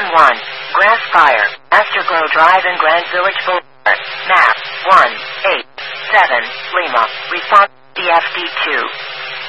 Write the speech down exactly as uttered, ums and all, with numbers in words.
one. Grass Fire, Astorglow Drive and Grand Village Boulevard. Map one eight seven Lima. Response D F D two.